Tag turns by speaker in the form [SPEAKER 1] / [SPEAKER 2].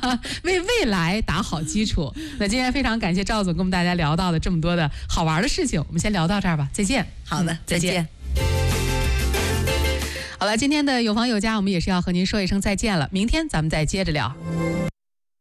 [SPEAKER 1] 为未来打好基础。那今天非常感谢赵总跟我们大家聊到的这么多的好玩的事情，我们先聊到这儿吧，再见。
[SPEAKER 2] 好的，再见。
[SPEAKER 1] 好了，今天的有房有家我们也是要和您说一声再见了，明天咱们再接着聊。